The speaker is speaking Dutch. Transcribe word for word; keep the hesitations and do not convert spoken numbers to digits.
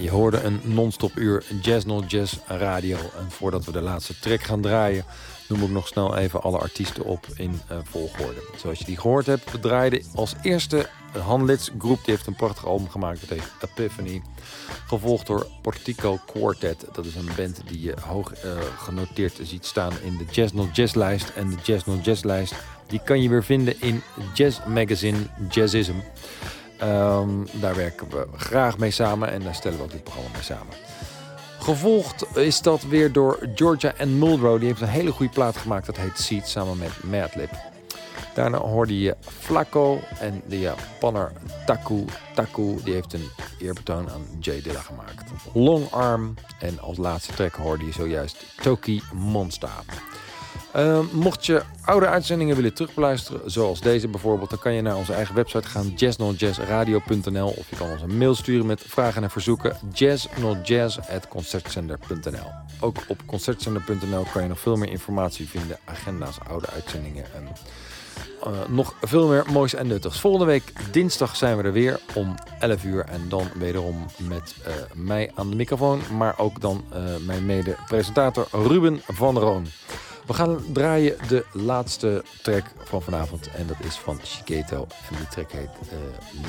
je hoorde een non-stop uur Jazz Not Jazz radio. En voordat we de laatste track gaan draaien, noem ik nog snel even alle artiesten op in uh, volgorde. Zoals je die gehoord hebt, we draaiden als eerste Han Litz Groep. Die heeft een prachtig album gemaakt, dat heet Epiphany. Gevolgd door Portico Quartet. Dat is een band die je hoog uh, genoteerd ziet staan in de Jazz Not Jazz lijst. En de Jazz Not Jazz lijst, die kan je weer vinden in Jazz Magazine Jazzism. Um, daar werken we graag mee samen en daar stellen we ook dit programma mee samen. Gevolgd is dat weer door Georgia and Muldrow. Die heeft een hele goede plaat gemaakt, dat heet Seed, samen met Madlib. Daarna hoorde je Flaco en de Japanner Taku. Taku die heeft een eerbetoon aan Jay Dilla gemaakt. Long Arm en als laatste track hoorde je zojuist Toki Monster. Uh, mocht je oude uitzendingen willen terugbeluisteren, zoals deze bijvoorbeeld, dan kan je naar onze eigen website gaan, jazz not jazz radio punt n l, of je kan ons een mail sturen met vragen en verzoeken, jazz not jazz at concertzender punt n l. Ook op concertzender punt n l kan je nog veel meer informatie vinden, agenda's, oude uitzendingen en uh, nog veel meer moois en nuttigs. Volgende week dinsdag zijn we er weer om elf uur en dan wederom met uh, mij aan de microfoon, maar ook dan uh, mijn mede-presentator Ruben van Roon. We gaan draaien de laatste track van vanavond en dat is van Shigeto en die track heet uh,